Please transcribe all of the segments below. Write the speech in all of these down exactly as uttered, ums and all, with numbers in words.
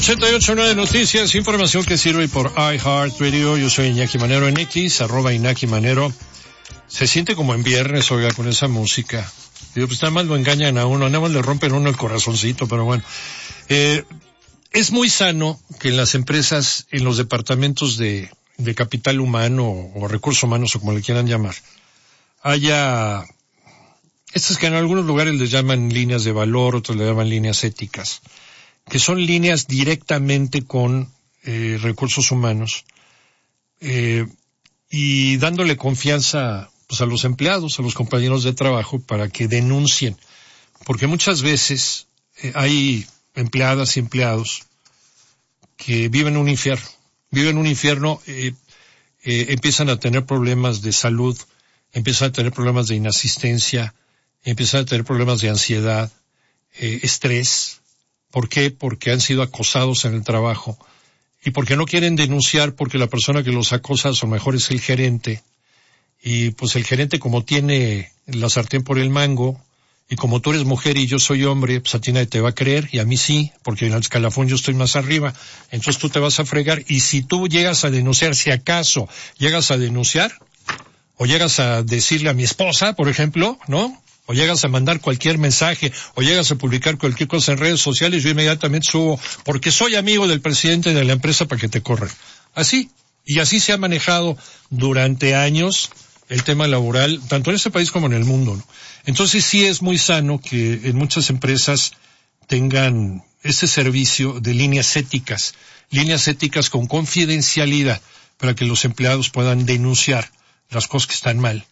ochenta y ocho punto nueve Noticias, información que sirve por iHeartRadio. Yo soy Iñaki Manero en X, arroba Iñaki Manero. Se siente como en viernes, oiga, con esa música. Digo, pues nada más lo engañan a uno, nada más le rompen a uno el corazoncito, pero bueno. Eh, es muy sano que en las empresas, en los departamentos de, de capital humano o recursos humanos o como le quieran llamar, haya, estas que en algunos lugares les llaman líneas de valor, otros le llaman líneas éticas, que son líneas directamente con eh, recursos humanos, eh, y dándole confianza pues a los empleados, a los compañeros de trabajo para que denuncien, porque muchas veces eh, hay empleadas y empleados que viven un infierno, viven un infierno, eh, eh, empiezan a tener problemas de salud, empiezan a tener problemas de inasistencia, empiezan a tener problemas de ansiedad, eh, estrés. ¿Por qué? Porque han sido acosados en el trabajo y porque no quieren denunciar porque la persona que los acosa a lo mejor es el gerente y pues el gerente como tiene la sartén por el mango y como tú eres mujer y yo soy hombre, pues a ti nadie te va a creer y a mí sí, porque en el escalafón yo estoy más arriba, entonces tú te vas a fregar y si tú llegas a denunciar, si acaso llegas a denunciar o llegas a decirle a mi esposa, por ejemplo, ¿no?, o llegas a mandar cualquier mensaje, o llegas a publicar cualquier cosa en redes sociales, yo inmediatamente subo, porque soy amigo del presidente de la empresa para que te corran. Así, y así se ha manejado durante años el tema laboral, tanto en este país como en el mundo, ¿no? Entonces sí es muy sano que en muchas empresas tengan este servicio de líneas éticas, líneas éticas con confidencialidad, para que los empleados puedan denunciar las cosas que están mal.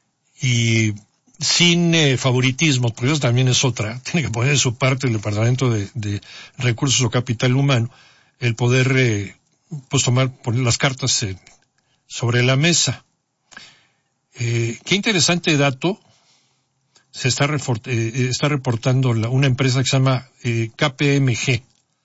Y sin eh, favoritismo, porque eso también es otra, tiene que poner de su parte el Departamento de, de Recursos o Capital Humano, el poder, eh, pues tomar, poner las cartas eh, sobre la mesa. Eh, qué interesante dato se está, refort, eh, está reportando la, una empresa que se llama eh, K P M G.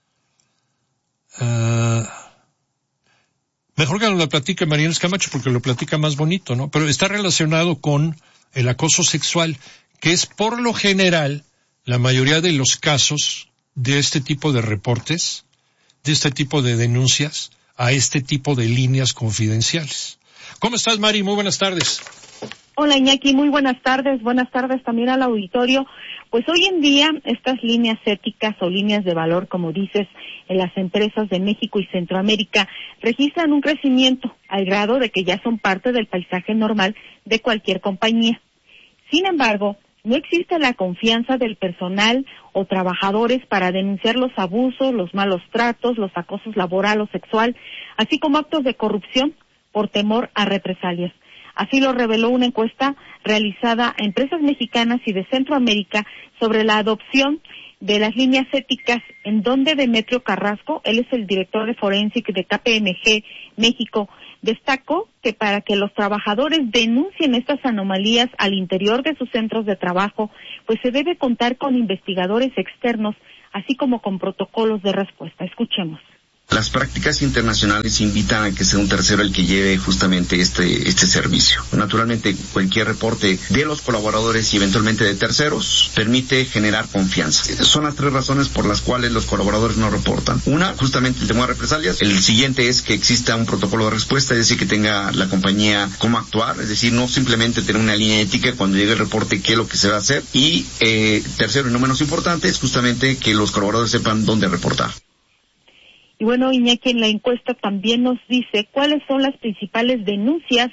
Uh, mejor que nos la platique Mariana Camacho porque lo platica más bonito, ¿no? Pero está relacionado con el acoso sexual, que es por lo general la mayoría de los casos de este tipo de reportes, de este tipo de denuncias, a este tipo de líneas confidenciales. ¿Cómo estás, Mari? Muy buenas tardes. Hola, Iñaki, muy buenas tardes. Buenas tardes también al auditorio. Pues hoy en día estas líneas éticas o líneas de valor, como dices, en las empresas de México y Centroamérica registran un crecimiento al grado de que ya son parte del paisaje normal de cualquier compañía. Sin embargo, no existe la confianza del personal o trabajadores para denunciar los abusos, los malos tratos, los acosos laboral o sexual, así como actos de corrupción por temor a represalias. Así lo reveló una encuesta realizada a empresas mexicanas y de Centroamérica sobre la adopción de las líneas éticas, en donde Demetrio Carrasco, él es el director de Forensic de K P M G México, destacó que para que los trabajadores denuncien estas anomalías al interior de sus centros de trabajo, pues se debe contar con investigadores externos, así como con protocolos de respuesta. Escuchemos. Las prácticas internacionales invitan a que sea un tercero el que lleve justamente este este servicio. Naturalmente, cualquier reporte de los colaboradores y eventualmente de terceros permite generar confianza. Son las tres razones por las cuales los colaboradores no reportan. Una, justamente el temor a represalias. El siguiente es que exista un protocolo de respuesta, es decir, que tenga la compañía cómo actuar, es decir, no simplemente tener una línea ética cuando llegue el reporte qué es lo que se va a hacer. Y eh, tercero y no menos importante es justamente que los colaboradores sepan dónde reportar. Y bueno, Iñaki, en la encuesta también nos dice cuáles son las principales denuncias